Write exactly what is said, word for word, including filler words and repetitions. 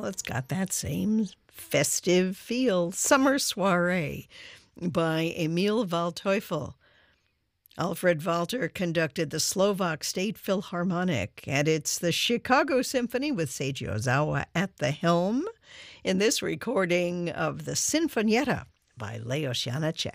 Well, it's got that same festive feel. Summer Soiree by Emil Waldteufel. Alfred Walter conducted the Slovak State Philharmonic, and it's the Chicago Symphony with Seiji Ozawa at the helm in this recording of the Sinfonietta by Leos Janáček.